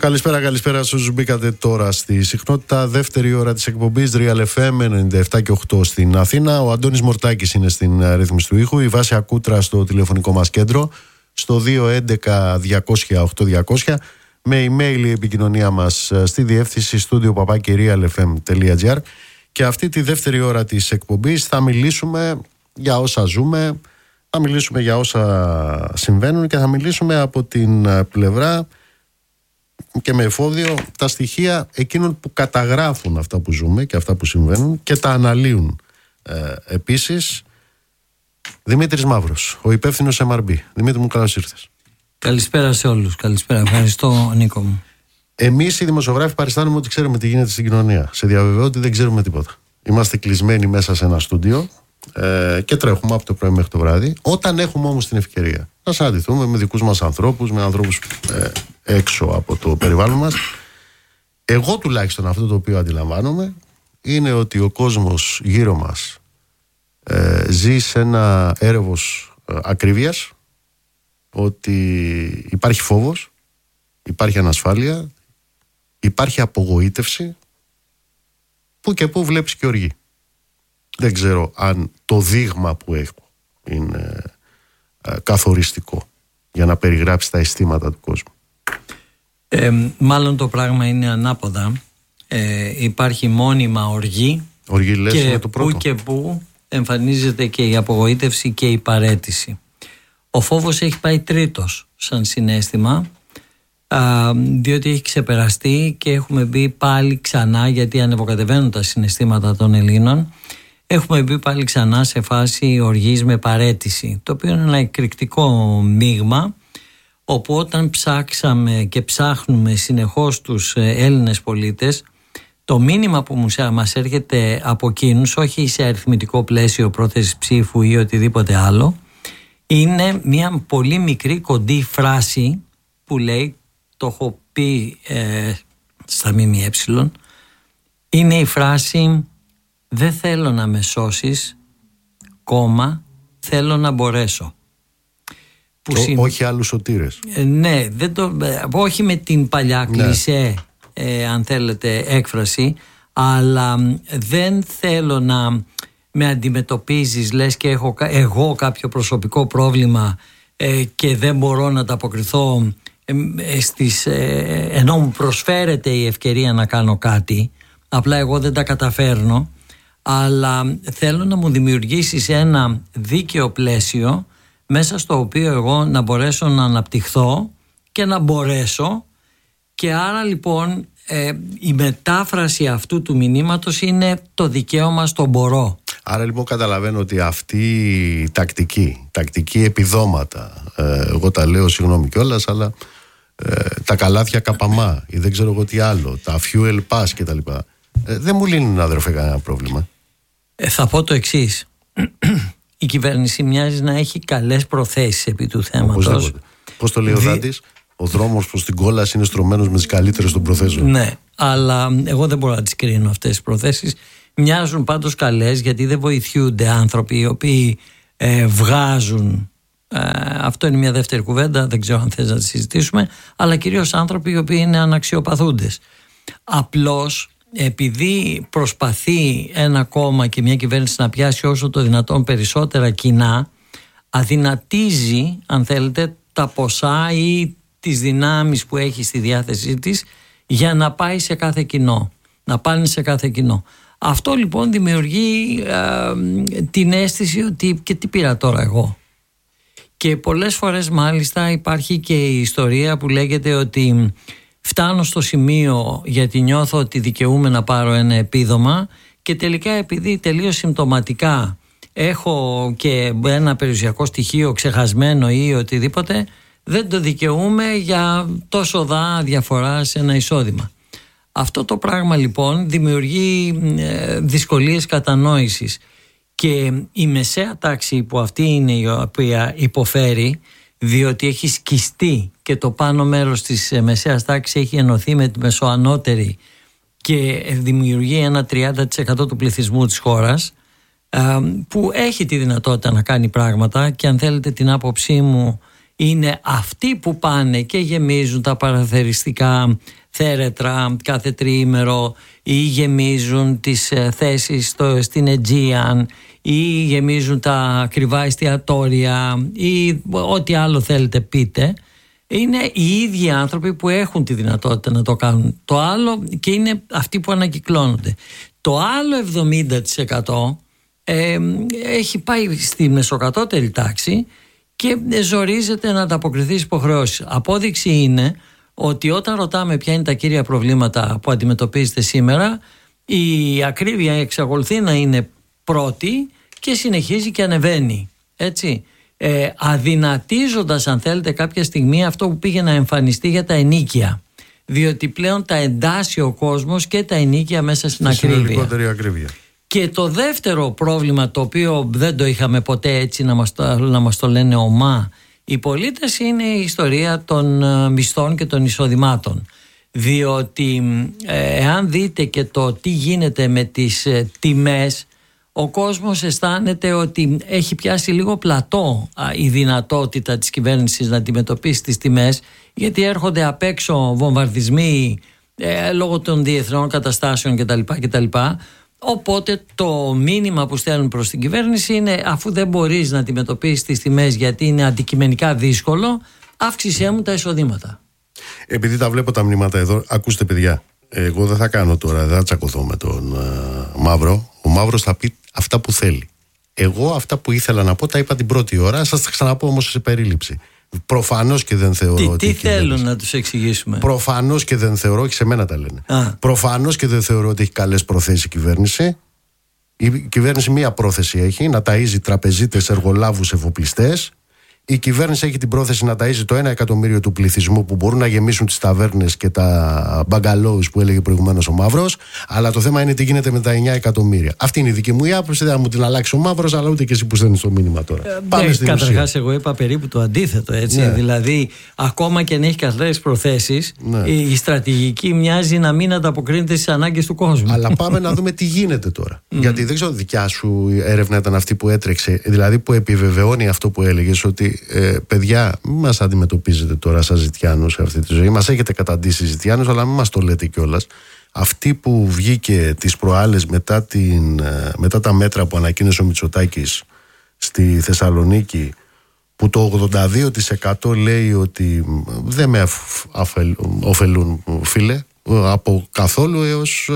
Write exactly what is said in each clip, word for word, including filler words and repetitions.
Καλησπέρα, καλησπέρα σε όσους μπήκατε τώρα στη συχνότητα. Δεύτερη ώρα της εκπομπής Real εφ εμ ενενήντα επτά και οκτώ στην Αθήνα. Ο Αντώνης Μορτάκης είναι στην ρύθμιση του ήχου. Η Βάσια Κούτρα στο τηλεφωνικό μας κέντρο στο δύο έντεκα διακόσια οκτώ διακόσια. Με email η επικοινωνία μας στη διεύθυνση στούντιο παπάκι real f m τελεία g r. Και αυτή τη δεύτερη ώρα της εκπομπής θα μιλήσουμε για όσα ζούμε, θα μιλήσουμε για όσα συμβαίνουν και θα μιλήσουμε από την πλευρά και με εφόδιο τα στοιχεία εκείνων που καταγράφουν αυτά που ζούμε και αυτά που συμβαίνουν και τα αναλύουν. Ε, επίσης, Δημήτρης Μαύρος, ο υπεύθυνος εμ αρ μπι. Δημήτρη μου, καλώς ήρθες. Καλησπέρα σε όλους. Καλησπέρα. Ευχαριστώ, Νίκο μου. Εμείς οι δημοσιογράφοι παριστάνουμε ότι ξέρουμε τι γίνεται στην κοινωνία. Σε διαβεβαιώ ότι δεν ξέρουμε τίποτα. Είμαστε κλεισμένοι μέσα σε ένα στούντιο ε, και τρέχουμε από το πρωί μέχρι το βράδυ. Όταν έχουμε όμως την ευκαιρία να συναντηθούμε με δικούς μας ανθρώπους, με ανθρώπους ε, έξω από το περιβάλλον μας, εγώ τουλάχιστον αυτό το οποίο αντιλαμβάνομαι είναι ότι ο κόσμος γύρω μας ε, ζει σε ένα έρευος ε, ακρίβειας, ότι υπάρχει φόβος, υπάρχει ανασφάλεια, υπάρχει απογοήτευση, που και που βλέπεις και οργή. Δεν ξέρω αν το δείγμα που έχω είναι ε, καθοριστικό για να περιγράψει τα αισθήματα του κόσμου. Ε, μάλλον το πράγμα είναι ανάποδα. Ε, υπάρχει μόνιμα οργή, οργή λες, και είναι το πρώτο. που και που εμφανίζεται και η απογοήτευση και η παραίτηση. Ο φόβος έχει πάει τρίτος σαν συναίσθημα, α, διότι έχει ξεπεραστεί και έχουμε μπει πάλι ξανά, γιατί ανεβοκατεβαίνουν τα συναισθήματα των Ελλήνων, έχουμε μπει πάλι ξανά σε φάση οργής με παραίτηση, το οποίο είναι ένα εκρηκτικό μείγμα, όπου όταν ψάξαμε και ψάχνουμε συνεχώς τους Έλληνες πολίτες, το μήνυμα που μας έρχεται από εκείνους, όχι σε αριθμητικό πλαίσιο πρόθεση ψήφου ή οτιδήποτε άλλο, είναι μια πολύ μικρή κοντή φράση που λέει, το έχω πει ε, στα ΜΜΕ, είναι η φράση «Δεν θέλω να με σώσεις, κόμμα, θέλω να μπορέσω». Που Ό, συν... Όχι άλλους σωτήρες. Ε, ναι, δεν το, όχι με την παλιά ναι. κλισέ, ε, αν θέλετε, έκφραση, αλλά δεν θέλω να με αντιμετωπίζεις, λες και έχω εγώ κάποιο προσωπικό πρόβλημα ε, και δεν μπορώ να τα αποκριθώ ε, στις, ε, ενώ μου προσφέρεται η ευκαιρία να κάνω κάτι, απλά εγώ δεν τα καταφέρνω, αλλά θέλω να μου δημιουργήσεις ένα δίκαιο πλαίσιο μέσα στο οποίο εγώ να μπορέσω να αναπτυχθώ και να μπορέσω. Και άρα λοιπόν ε, η μετάφραση αυτού του μηνύματος είναι το δικαίωμα στο μπορώ. Άρα λοιπόν καταλαβαίνω ότι αυτή η τακτική, τακτική επιδόματα, ε, εγώ τα λέω συγγνώμη κιόλας, αλλά ε, τα καλάθια καπαμά ή δεν ξέρω εγώ τι άλλο, τα fuel pass κτλ. Ε, δεν μου λύνουν, αδερφέ, κανένα πρόβλημα. Ε, θα πω το εξής. Η κυβέρνηση μοιάζει να έχει καλές προθέσεις επί του θέματος. Πώς το λέει ο Δη... Δάντης, ο δρόμος προς την κόλαση είναι στρωμένος με τις καλύτερες των προθέσεων. Ναι, αλλά εγώ δεν μπορώ να τις κρίνω αυτές τις προθέσεις. Μοιάζουν πάντως καλές, γιατί δεν βοηθιούνται άνθρωποι οι οποίοι ε, βγάζουν. Ε, αυτό είναι μια δεύτερη κουβέντα, δεν ξέρω αν θες να τη συζητήσουμε. Αλλά κυρίως άνθρωποι οι οποίοι είναι αναξιοπαθούντες. Απλώς επειδή προσπαθεί ένα κόμμα και μια κυβέρνηση να πιάσει όσο το δυνατόν περισσότερα κοινά, αδυνατίζει, αν θέλετε, τα ποσά ή τις δυνάμεις που έχει στη διάθεσή της για να πάει σε κάθε κοινό, να πάνε σε κάθε κοινό. Αυτό λοιπόν δημιουργεί ε, την αίσθηση ότι και τι πήρα τώρα εγώ. Και πολλές φορές μάλιστα υπάρχει και η ιστορία που λέγεται ότι φτάνω στο σημείο γιατί νιώθω ότι δικαιούμαι να πάρω ένα επίδομα και τελικά επειδή τελείως συμπτωματικά έχω και ένα περιουσιακό στοιχείο ξεχασμένο ή οτιδήποτε, δεν το δικαιούμαι για τόσο δά διαφορά σε ένα εισόδημα. Αυτό το πράγμα λοιπόν δημιουργεί ε, δυσκολίες κατανόησης και η μεσαία τάξη που αυτή είναι η οποία υποφέρει, διότι έχει σκιστεί και το πάνω μέρος της μεσαίας τάξης έχει ενωθεί με τη μεσοανώτερη και δημιουργεί ένα τριάντα τοις εκατό του πληθυσμού της χώρας, που έχει τη δυνατότητα να κάνει πράγματα και αν θέλετε την άποψή μου είναι αυτοί που πάνε και γεμίζουν τα παραθεριστικά θέρετρα κάθε τριήμερο ή γεμίζουν τις θέσεις στο, στην Aegean ή γεμίζουν τα ακριβά εστιατόρια ή ό,τι άλλο θέλετε πείτε. Είναι οι ίδιοι άνθρωποι που έχουν τη δυνατότητα να το κάνουν. Το άλλο, και είναι αυτοί που ανακυκλώνονται. Το άλλο εβδομήντα τοις εκατό ε, έχει πάει στη μεσοκατώτερη τάξη και ζορίζεται να ανταποκριθεί στις υποχρεώσεις. Απόδειξη είναι ότι όταν ρωτάμε ποια είναι τα κύρια προβλήματα που αντιμετωπίζετε σήμερα, η ακρίβεια εξακολουθεί να είναι πρώτη και συνεχίζει και ανεβαίνει. Έτσι. Ε, αδυνατίζοντας, αν θέλετε, κάποια στιγμή αυτό που πήγε να εμφανιστεί για τα ενίκια, διότι πλέον τα εντάσσει ο κόσμος και τα ενίκια μέσα στην ακρίβεια. ακρίβεια. Και το δεύτερο πρόβλημα, το οποίο δεν το είχαμε ποτέ έτσι να μας το, να μας το λένε ομά οι πολίτες, είναι η ιστορία των μισθών και των εισοδημάτων. Διότι ε, εάν δείτε και το τι γίνεται με τις ε, τιμές, ο κόσμος αισθάνεται ότι έχει πιάσει λίγο πλατό α, η δυνατότητα της κυβέρνησης να αντιμετωπίσει τις τιμές, γιατί έρχονται απ' έξω βομβαρδισμοί ε, λόγω των διεθνών καταστάσεων κτλ. κτλ. Οπότε το μήνυμα που στέλνουν προς την κυβέρνηση είναι, αφού δεν μπορείς να αντιμετωπίσεις τις τιμές γιατί είναι αντικειμενικά δύσκολο, αύξησέ μου τα εισοδήματα. Επειδή τα βλέπω τα μηνύματα εδώ, ακούστε παιδιά, εγώ δεν θα κάνω τώρα, δεν θα τσακωθώ με τον uh, Μαύρο. Ο Μαύρος θα πει αυτά που θέλει. Εγώ αυτά που ήθελα να πω τα είπα την πρώτη ώρα, σας τα ξαναπώ όμως σε περίληψη. Προφανώς και δεν θεωρώ τι, ότι. Τι θέλουν να τους εξηγήσουμε. Προφανώς και δεν θεωρώ, και σε μένα τα λένε. Προφανώς και δεν θεωρώ ότι έχει καλές προθέσεις η κυβέρνηση. Η κυβέρνηση μία πρόθεση έχει, να ταΐζει τραπεζίτες, εργολάβους, εφοπλιστές. Η κυβέρνηση έχει την πρόθεση να ταΐζει το ένα εκατομμύριο του πληθυσμού που μπορούν να γεμίσουν τις ταβέρνες και τα μπαγκαλόους που έλεγε προηγουμένως ο Μαύρος. Αλλά το θέμα είναι τι γίνεται με τα εννιά εκατομμύρια. Αυτή είναι η δική μου άποψη. Δεν θα μου την αλλάξει ο Μαύρος, αλλά ούτε και εσύ που στέλνεις το μήνυμα τώρα. Ε, Πάμε στην ουσία. Καταρχάς, εγώ είπα περίπου το αντίθετο. Έτσι. Ναι. Δηλαδή, ακόμα και αν έχει καλές προθέσεις, ναι, η στρατηγική μοιάζει να μην ανταποκρίνεται στις ανάγκες του κόσμου. Αλλά πάμε να δούμε τι γίνεται τώρα. Mm. Γιατί δεν ξέρω, δικιά σου έρευνα ήταν αυτή που έτρεξε, δηλαδή που επιβεβαιώνει αυτό που έλεγες, ότι Ε, παιδιά, μην μας αντιμετωπίζετε τώρα σαν ζητιάνους σε αυτή τη ζωή. Μας έχετε καταντήσει ζητιάνους, αλλά μην μας το λέτε κιόλας. Αυτή που βγήκε τις προάλλες μετά, την, μετά τα μέτρα που ανακοίνωσε ο Μητσοτάκης στη Θεσσαλονίκη, που το ογδόντα δύο τοις εκατό λέει ότι δεν με ωφελούν, φίλε, από καθόλου έως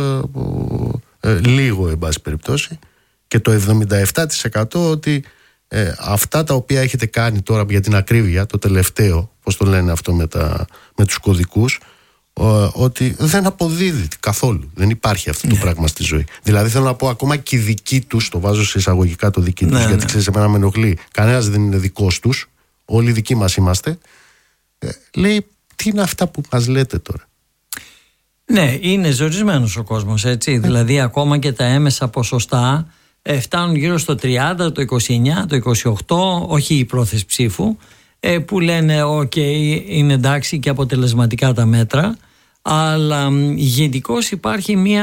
ε, ε, λίγο, εν πάση περιπτώσει, και το εβδομήντα επτά τοις εκατό ότι Ε, αυτά τα οποία έχετε κάνει τώρα για την ακρίβεια, το τελευταίο, πώς το λένε αυτό με, τα, με τους κωδικούς, ε, ότι δεν αποδίδει καθόλου. Δεν υπάρχει αυτό το yeah. πράγμα στη ζωή. Δηλαδή θέλω να πω, ακόμα και οι δικοί τους, το βάζω σε εισαγωγικά το δική τους, yeah, γιατί yeah. ξέρεις, εμένα με ενοχλεί, κανένας δεν είναι δικός τους, όλοι δικοί μας είμαστε. Ε, λέει, τι είναι αυτά που μας λέτε τώρα. Ναι, είναι ζορισμένος ο κόσμος, έτσι. Ε. Δηλαδή ακόμα και τα έμεσα ποσοστά φτάνουν γύρω στο τριάντα, το είκοσι εννιά, το είκοσι οκτώ, όχι η πρόθεση ψήφου, που λένε ok, είναι εντάξει και αποτελεσματικά τα μέτρα, αλλά γενικώς υπάρχει μια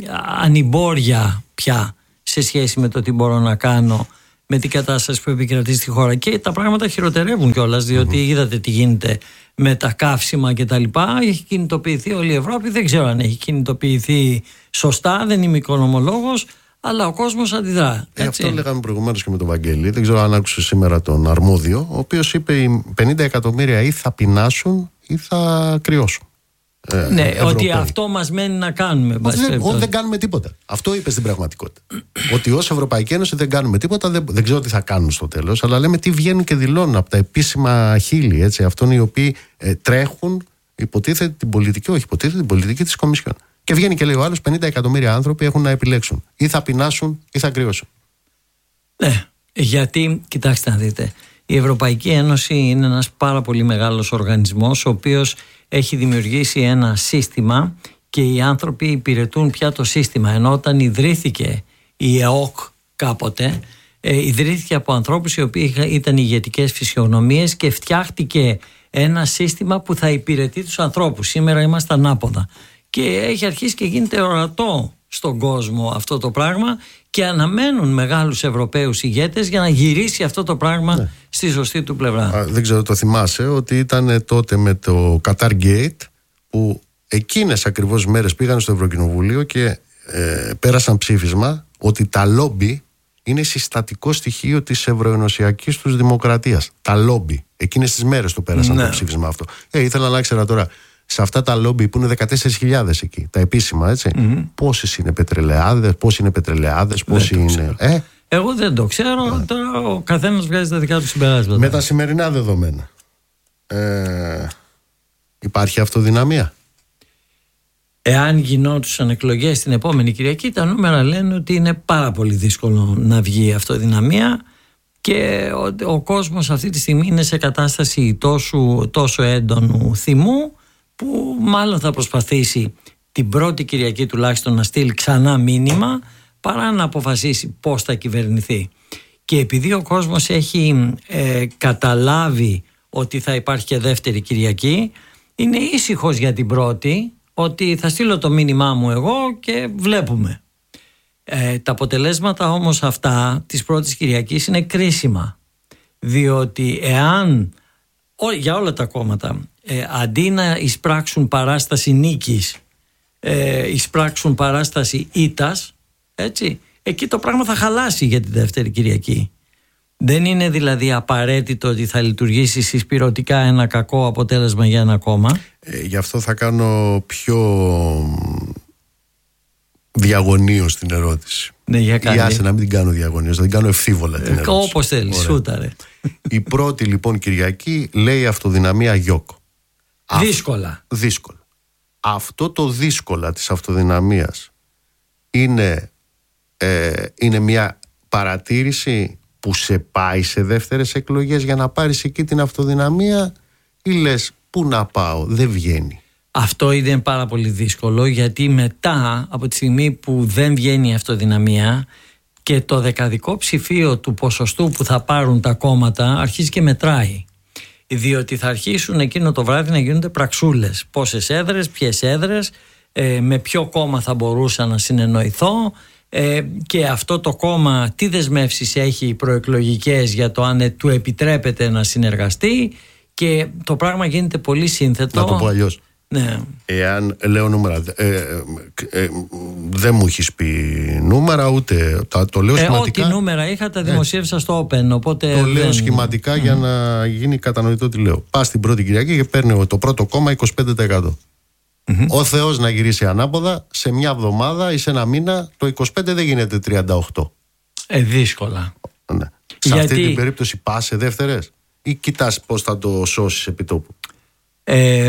ανημπόρια πια σε σχέση με το τι μπορώ να κάνω με την κατάσταση που επικρατεί στη χώρα, και τα πράγματα χειροτερεύουν κιόλας, διότι mm-hmm. είδατε τι γίνεται με τα καύσιμα και τα λοιπά. Έχει κινητοποιηθεί όλη η Ευρώπη, δεν ξέρω αν έχει κινητοποιηθεί σωστά, δεν είμαι οικονομολόγος, αλλά ο κόσμος αντιδρά. Ε, αυτό λέγαμε προηγουμένως και με τον Βαγγέλη. Δεν ξέρω αν άκουσε σήμερα τον αρμόδιο, ο οποίος είπε οι πενήντα εκατομμύρια ή θα πεινάσουν ή θα κρυώσουν. Ε, ναι, Ευρωπαίοι. Ότι αυτό μας μένει να κάνουμε. Δεν, δεν κάνουμε τίποτα. Αυτό είπε στην πραγματικότητα. Ότι ως Ευρωπαϊκή Ένωση δεν κάνουμε τίποτα, δεν, δεν ξέρω τι θα κάνουν στο τέλος, αλλά λέμε τι βγαίνουν και δηλώνουν από τα επίσημα χείλη, έτσι, αυτών οι οποίοι ε, τρέχουν, υποτίθεται την πολιτική, όχι υποτίθεται την πολιτική της Κομισιόν. Και βγαίνει και λέει ο άλλος, πενήντα εκατομμύρια άνθρωποι έχουν να επιλέξουν. Ή θα πεινάσουν ή θα κρυώσουν. Ναι, γιατί, κοιτάξτε να δείτε, η Ευρωπαϊκή Ένωση είναι ένας πάρα πολύ μεγάλος οργανισμός, ο οποίος έχει δημιουργήσει ένα σύστημα και οι άνθρωποι υπηρετούν πια το σύστημα. Ενώ όταν ιδρύθηκε η ΕΟΚ κάποτε, ε, ιδρύθηκε από ανθρώπους οι οποίοι ήταν ηγετικές φυσιογνωμίες και φτιάχτηκε ένα σύστημα που θα υπηρετεί τους ανθρώπους. Σήμερα είμαστε ανάποδα. Και έχει αρχίσει και γίνεται ορατό στον κόσμο αυτό το πράγμα και αναμένουν μεγάλους Ευρωπαίους ηγέτες για να γυρίσει αυτό το πράγμα ναι. στη σωστή του πλευρά. Α, δεν ξέρω, το θυμάσαι ότι ήταν τότε με το Qatar Gate που εκείνες ακριβώς μέρες πήγαν στο Ευρωκοινοβούλιο και ε, πέρασαν ψήφισμα ότι τα λόμπι είναι συστατικό στοιχείο της ευρωενωσιακής τους δημοκρατίας. Τα λόμπι. Εκείνες τις μέρες το πέρασαν ναι. το ψήφισμα αυτό. Ε, ήθελα να ξέρω τώρα, σε αυτά τα λόμπι που είναι δεκατέσσερις χιλιάδες εκεί, τα επίσημα, έτσι. Mm-hmm. Πόσες είναι πετρελαιάδες, πόσοι είναι πετρελαιάδες, πόσοι είναι. Ε? Εγώ δεν το ξέρω. Ναι. Τώρα ο καθένας βγάζει τα δικά του συμπεράσματα. Με τα σημερινά δεδομένα. Ε, υπάρχει αυτοδυναμία. Εάν γινόντουσαν εκλογές την επόμενη Κυριακή, τα νούμερα λένε ότι είναι πάρα πολύ δύσκολο να βγει αυτοδυναμία και ο, ο κόσμος αυτή τη στιγμή είναι σε κατάσταση τόσο, τόσο έντονου θυμού που μάλλον θα προσπαθήσει την πρώτη Κυριακή τουλάχιστον να στείλει ξανά μήνυμα παρά να αποφασίσει πώς θα κυβερνηθεί. Και επειδή ο κόσμος έχει ε, καταλάβει ότι θα υπάρχει και δεύτερη Κυριακή, είναι ήσυχος για την πρώτη, ότι θα στείλω το μήνυμά μου εγώ και βλέπουμε. Ε, τα αποτελέσματα όμως αυτά της πρώτης Κυριακής είναι κρίσιμα, διότι εάν ό, για όλα τα κόμματα ε, αντί να εισπράξουν παράσταση νίκης ε, εισπράξουν παράσταση ήττας, έτσι, εκεί το πράγμα θα χαλάσει για τη δεύτερη Κυριακή. Δεν είναι δηλαδή απαραίτητο ότι θα λειτουργήσει συσπηρωτικά ένα κακό αποτέλεσμα για ένα κόμμα. Ε, γι' αυτό θα κάνω πιο διαγωνίως την ερώτηση. Ναι, για ή άσε να μην την κάνω διαγωνίως, θα την κάνω ευθύβολα την ερώτηση. Όπως θέλεις, σούταρε. Η πρώτη λοιπόν Κυριακή λέει αυτοδυναμία Γιώκο. Δύσκολα. Δύσκολα. Αυτό το δύσκολα της αυτοδυναμίας είναι, ε, είναι μια παρατήρηση που σε πάει σε δεύτερες εκλογές για να πάρεις εκεί την αυτοδυναμία ή λες πού να πάω, δεν βγαίνει. Αυτό είναι πάρα πολύ δύσκολο, γιατί μετά από τη στιγμή που δεν βγαίνει η αυτοδυναμία και το δεκαδικό ψηφίο του ποσοστού που θα πάρουν τα κόμματα αρχίζει και μετράει, διότι θα αρχίσουν εκείνο το βράδυ να γίνονται πραξούλες, πόσες έδρες, ποιες έδρες, ε, με ποιο κόμμα θα μπορούσα να συνεννοηθώ, ε, και αυτό το κόμμα τι δεσμεύσεις έχει προεκλογικές για το αν του επιτρέπεται να συνεργαστεί, και το πράγμα γίνεται πολύ σύνθετο. Να το πω αλλιώς. Ναι. Εάν λέω νούμερα, ε, ε, ε, δεν μου έχεις πει νούμερα ούτε, τα, το λέω σχηματικά. Ε, ό,τι νούμερα είχα τα δημοσίευσα ε, στο Open, οπότε το δεν... λέω σχηματικά mm. για να γίνει κατανοητό τι λέω. Πας την πρώτη Κυριακή και παίρνει το πρώτο κόμμα είκοσι πέντε τοις εκατό. Mm-hmm. Ο Θεός να γυρίσει ανάποδα, σε μια εβδομάδα ή σε ένα μήνα το είκοσι πέντε δεν γίνεται τριάντα οκτώ. Ε, δύσκολα. Ναι. Σε Γιατί... αυτή την περίπτωση πας σε δεύτερες ή κοιτάς πώς θα το σώσεις επί τόπου? Ε,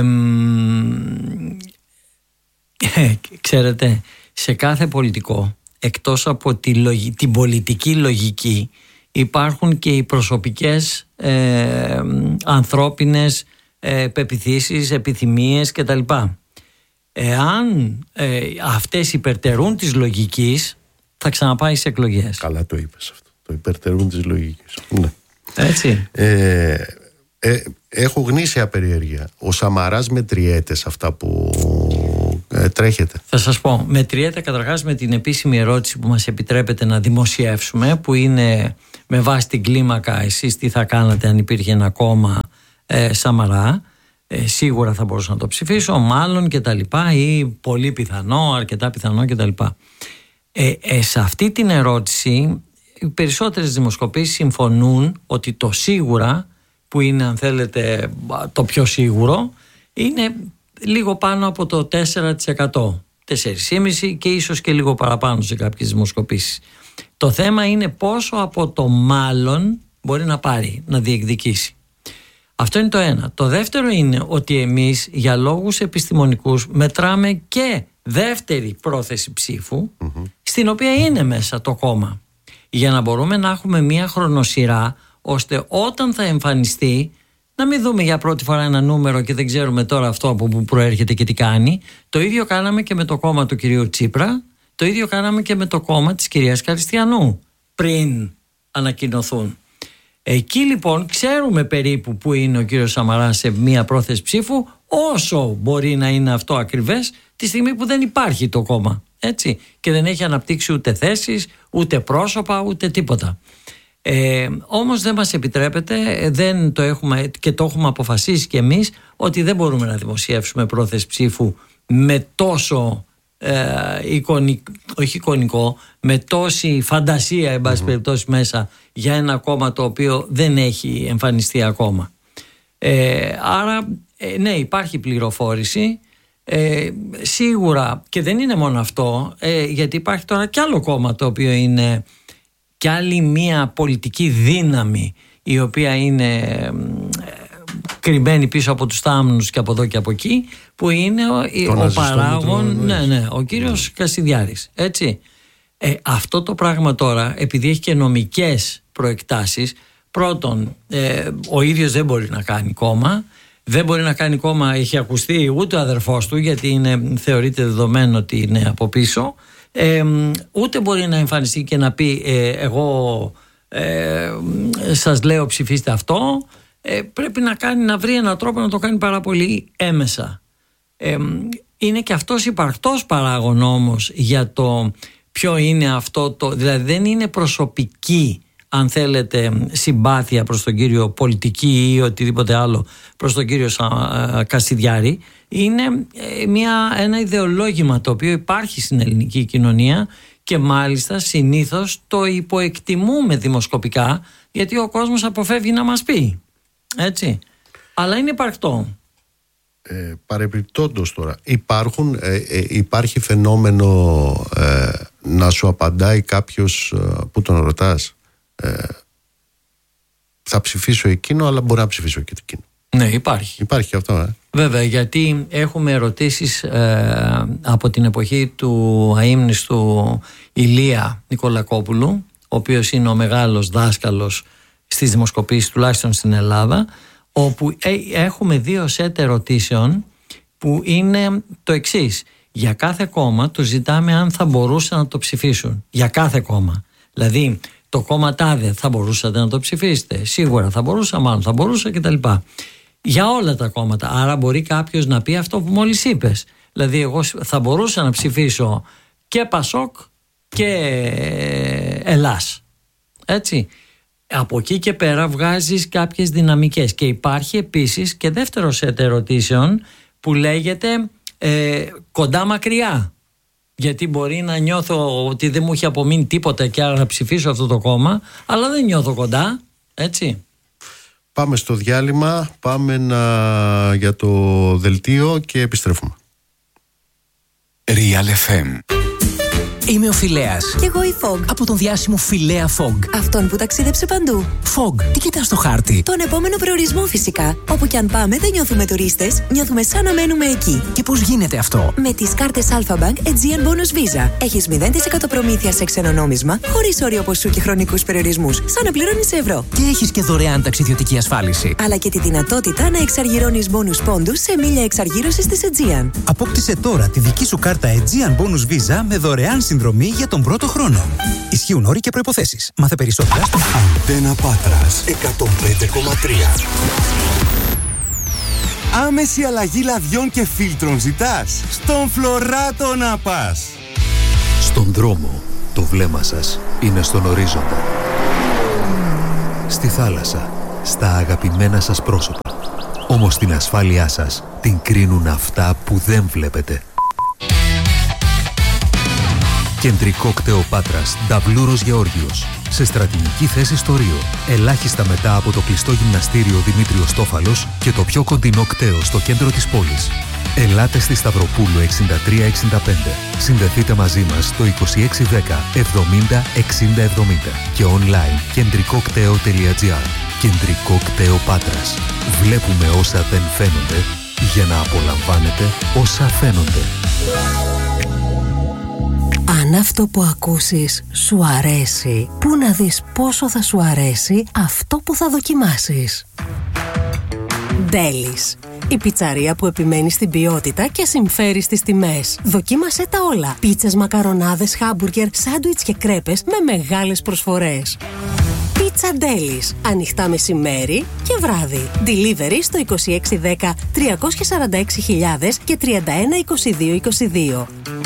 ε, ξέρετε, σε κάθε πολιτικό, εκτός από τη λογι, την πολιτική λογική, υπάρχουν και οι προσωπικές ε, ανθρώπινες ε, πεποιθήσεις, επιθυμίες κτλ. Εάν ε, αυτές υπερτερούν της λογικής, θα ξαναπάει σε εκλογές. Καλά το είπες αυτό, το υπερτερούν της λογικής. Ναι. Έτσι. Ε, ε, έχω γνήσια περιέργεια. Ο Σαμαράς μετριέται σε αυτά που ε, τρέχετε? Θα σας πω, μετριέται καταρχάς με την επίσημη ερώτηση που μας επιτρέπεται να δημοσιεύσουμε, που είναι με βάση την κλίμακα εσείς τι θα κάνατε αν υπήρχε ένα κόμμα ε, Σαμαρά. Ε, σίγουρα θα μπορούσα να το ψηφίσω, μάλλον και τα λοιπά, ή πολύ πιθανό, αρκετά πιθανό και τα λοιπά. Ε, ε, σε αυτή την ερώτηση οι περισσότερες δημοσκοπήσεις συμφωνούν ότι το σίγουρα, που είναι αν θέλετε το πιο σίγουρο, είναι λίγο πάνω από το τέσσερα τοις εκατό, τέσσερα κόμμα πέντε τοις εκατό και ίσως και λίγο παραπάνω σε κάποιες δημοσκοπήσεις. Το θέμα είναι πόσο από το μάλλον μπορεί να πάρει, να διεκδικήσει. Αυτό είναι το ένα. Το δεύτερο είναι ότι εμείς για λόγους επιστημονικούς μετράμε και δεύτερη πρόθεση ψήφου, mm-hmm. στην οποία είναι μέσα το κόμμα, για να μπορούμε να έχουμε μία χρονοσυρά, ώστε όταν θα εμφανιστεί να μην δούμε για πρώτη φορά ένα νούμερο και δεν ξέρουμε τώρα αυτό από πού προέρχεται και τι κάνει. Το ίδιο κάναμε και με το κόμμα του κυρίου Τσίπρα, το ίδιο κάναμε και με το κόμμα της κυρίας Καριστιανού πριν ανακοινωθούν. Εκεί λοιπόν ξέρουμε περίπου που είναι ο κύριος Σαμαράς σε μία πρόθεση ψήφου, όσο μπορεί να είναι αυτό ακριβές τη στιγμή που δεν υπάρχει το κόμμα. Έτσι. Και δεν έχει αναπτύξει ούτε θέσεις, ούτε πρόσωπα, ούτε τίποτα. Ε, όμως δεν μας επιτρέπεται, δεν το έχουμε, και το έχουμε αποφασίσει κι εμείς, ότι δεν μπορούμε να δημοσιεύσουμε πρόθεση ψήφου με τόσο ε, εικονικό, όχι εικονικό, με τόση φαντασία εν πάση περιπτώσει μέσα για ένα κόμμα το οποίο δεν έχει εμφανιστεί ακόμα. Ε, άρα ε, ναι, υπάρχει πληροφόρηση. Ε, σίγουρα, και δεν είναι μόνο αυτό, ε, γιατί υπάρχει τώρα κι άλλο κόμμα το οποίο είναι κι άλλη μια πολιτική δύναμη η οποία είναι ε, κρυμμένη πίσω από τους θάμνους και από εδώ και από εκεί, που είναι ο, ο παράγων, ναι, ναι, ο κύριος Κασιδιάρης, έτσι. Ε, αυτό το πράγμα τώρα, επειδή έχει και νομικές προεκτάσεις, πρώτον, ε, ο ίδιος δεν μπορεί να κάνει κόμμα. Δεν μπορεί να κάνει κόμμα, έχει ακουστεί, ούτε ο αδερφός του, γιατί είναι, θεωρείται δεδομένο ότι είναι από πίσω. Ε, ούτε μπορεί να εμφανιστεί και να πει ε, εγώ ε, σας λέω ψηφίστε αυτό. Ε, πρέπει να κάνει, να βρει έναν τρόπο να το κάνει πάρα πολύ έμεσα. Ε, είναι και αυτός υπαρκτός παράγων όμως για το ποιο είναι αυτό το, δηλαδή δεν είναι προσωπική, αν θέλετε, συμπάθεια προς τον κύριο, πολιτική ή οτιδήποτε άλλο προς τον κύριο Κασιδιάρη. Είναι μια, ένα ιδεολόγημα το οποίο υπάρχει στην ελληνική κοινωνία και μάλιστα συνήθως το υποεκτιμούμε δημοσκοπικά, γιατί ο κόσμος αποφεύγει να μας πει, έτσι, αλλά είναι υπαρκτό. Ε, παρεπιπτόντως τώρα υπάρχουν, ε, ε, υπάρχει φαινόμενο ε, να σου απαντάει κάποιος ε, που τον ρωτάς ε, θα ψηφίσω εκείνο, αλλά μπορεί να ψηφίσω και εκείνο. Ναι, υπάρχει. Υπάρχει αυτό, ε. Βέβαια, γιατί έχουμε ερωτήσεις ε, από την εποχή του αείμνηστου Ηλία Νικολακόπουλου, ο οποίος είναι ο μεγάλος δάσκαλος στις δημοσκοπήσεις, τουλάχιστον στην Ελλάδα, όπου έχουμε δύο σετ ερωτήσεων που είναι το εξής. Για κάθε κόμμα του ζητάμε αν θα μπορούσαν να το ψηφίσουν. Για κάθε κόμμα. Δηλαδή, το κόμμα τάδε θα μπορούσατε να το ψηφίσετε. Σίγουρα θα μπορούσα, μάλλον θα μπορούσα κτλ. Για όλα τα κόμματα. Άρα μπορεί κάποιος να πει αυτό που μόλις είπες. Δηλαδή, εγώ θα μπορούσα να ψηφίσω και Πασόκ και Ελλάς. Έτσι. Από εκεί και πέρα βγάζεις κάποιες δυναμικές. Και υπάρχει επίσης και δεύτερο σετ ερωτήσεων που λέγεται ε, κοντά μακριά. Γιατί μπορεί να νιώθω ότι δεν μου έχει απομείνει τίποτα και άρα να ψηφίσω αυτό το κόμμα, αλλά δεν νιώθω κοντά, έτσι. Πάμε στο διάλειμμα, πάμε να... για το δελτίο και επιστρέφουμε. Real εφ εμ. Είμαι ο Φιλέας. Κι εγώ η Fog. Από τον διάσημο Φιλέα Fog. Αυτόν που ταξίδεψε παντού. Fog, τι κοιτάς στο χάρτη? Τον επόμενο προορισμό φυσικά. Όπου κι αν πάμε δεν νιώθουμε τουρίστες, νιώθουμε σαν να μένουμε εκεί. Και πώς γίνεται αυτό? Με τις κάρτες Alpha Bank Aegean Bonus Visa. Έχεις μηδέν τοις εκατό προμήθεια σε ξένο νόμισμα, χωρίς όριο ποσού και χρονικούς περιορισμούς. Σαν να πληρώνεις ευρώ. Και έχεις και δωρεάν ταξιδιωτική ασφάλιση. Αλλά και τη δυνατότητα να εξαργυρώνεις bonus πόντους σε μίλια εξαργύρωσης της Aegean. Απόκτησε τώρα τη δική σου κάρτα Aegean Bonus Visa με δωρεάν συνδρομή για τον πρώτο χρόνο. Ισχύουν όροι και προϋποθέσεις. Μάθε περισσότερα στο Αντένα Πάτρας εκατόν πέντε κόμμα τρία. Άμεση αλλαγή λαδιών και φίλτρων ζητάς? Στον Φλωράτο να πας. Στον δρόμο το βλέμμα σας είναι στον ορίζοντα. Στη θάλασσα, στα αγαπημένα σας πρόσωπα. Όμως την ασφάλειά σας την κρίνουν αυτά που δεν βλέπετε. Κεντρικό κτέο Πάτρας, Νταβλούρος Γεώργιος. Σε στρατηγική θέση στο Ρίο. Ελάχιστα μετά από το κλειστό γυμναστήριο Δημήτριος Τόφαλος και το πιο κοντινό κτέο στο κέντρο της πόλης. Ελάτε στη Σταυροπούλου εξήντα τρία εξήντα πέντε. Συνδεθείτε μαζί μας στο είκοσι έξι δέκα εβδομήντα εξήντα εβδομήντα και online κεντρικοκτέο τελεία τζι άρ. Κεντρικό κτέο Πάτρας. Βλέπουμε όσα δεν φαίνονται για να απολαμβάνετε όσα φαίνονται. Αν αυτό που ακούσεις σου αρέσει, πού να δεις πόσο θα σου αρέσει αυτό που θα δοκιμάσεις. Ντέλις. Η πιτσαρία που επιμένει στην ποιότητα και συμφέρει στις τιμές. Δοκίμασέ τα όλα. Πίτσες, μακαρονάδες, χάμπουργκερ, σάντουιτς και κρέπες με μεγάλες προσφορές. Πίτσα Ντέλις. Ανοιχτά μεσημέρι και βράδυ. Delivery στο είκοσι έξι δέκα τριακόσια σαράντα έξι χιλιάδες και τριάντα ένα είκοσι δύο είκοσι δύο.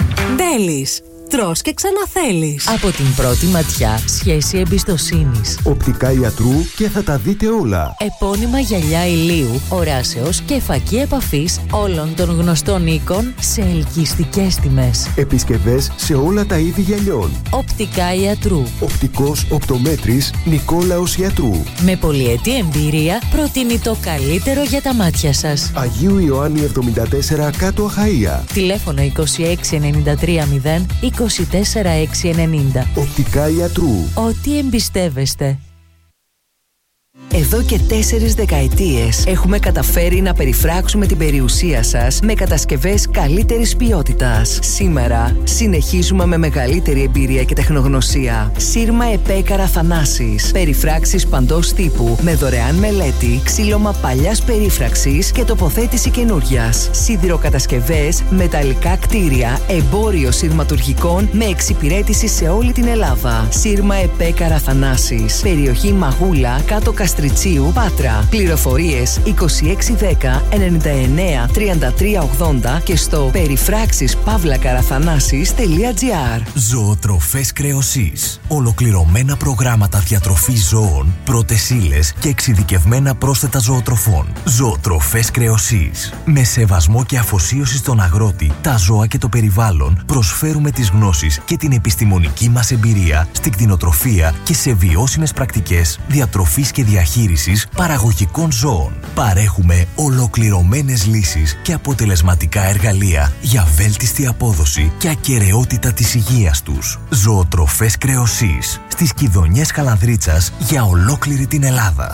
θέλεις. Τρως και ξαναθέλεις. Από την πρώτη ματιά, σχέση εμπιστοσύνης. Οπτικά ιατρού και θα τα δείτε όλα. Επώνυμα γυαλιά ηλίου, οράσεως και φακή επαφής όλων των γνωστών οίκων σε ελκυστικές τιμές. Επισκευές σε όλα τα είδη γυαλιών. Οπτικά ιατρού. Οπτικός οπτομέτρης Νικόλαος Ιατρού. Με πολυετή εμπειρία προτείνει το καλύτερο για τα μάτια σας. Αγίου Ιωάννη εβδομήντα τέσσερα κάτω Αχαΐα. Τηλέφωνο είκοσι έξι ενενήντα τρία μηδέν είκοσι τέσσερα έξι ενενήντα. Οπτικά Ιατρού. Ό,τι εμπιστεύεστε. Εδώ και τέσσερις δεκαετίες έχουμε καταφέρει να περιφράξουμε την περιουσία σας με κατασκευές καλύτερης ποιότητας. Σήμερα συνεχίζουμε με μεγαλύτερη εμπειρία και τεχνογνωσία. Σύρμα ΕΠΕ Καραθανάσης. Περιφράξεις παντός τύπου με δωρεάν μελέτη, ξύλωμα παλιάς περίφραξης και τοποθέτηση καινούριας. Σιδηροκατασκευές, μεταλλικά κτίρια, εμπόριο σειρματουργικών με εξυπηρέτηση σε όλη την Ελλάδα. Σύρμα ΕΠΕ Καραθανάσης. Περιοχή Μαγούλα, κάτω Καστριτσίου, Πάτρα. Πληροφορίες είκοσι έξι δέκα ενενήντα εννέα τριάντα τρία ογδόντα και στο περιφράξεις παύλα καραθανάσης τελεία τζι άρ. Ζωοτροφές Κρεοσής. Ολοκληρωμένα προγράμματα διατροφής ζώων, πρώτες ύλες και εξειδικευμένα πρόσθετα ζωοτροφών. Ζωοτροφές Κρεοσής. Με σεβασμό και αφοσίωση στον αγρότη, τα ζώα και το περιβάλλον, προσφέρουμε τις γνώσεις και την επιστημονική μας εμπειρία στην κτηνοτροφία και σε βιώσιμες πρακτικές διατροφής και διαχείρισης παραγωγικών ζώων. Παρέχουμε ολοκληρωμένες λύσεις και αποτελεσματικά εργαλεία για βέλτιστη απόδοση και ακεραιότητα της υγείας τους. Ζωοτροφές Κρεοσής. Στις Κιδωνιές Καλανδρίτσας για ολόκληρη την Ελλάδα.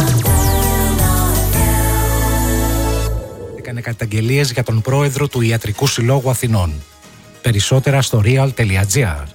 Έκανε καταγγελίες για τον πρόεδρο του Ιατρικού Συλλόγου Αθηνών. Περισσότερα στο real τελεία τζι άρ.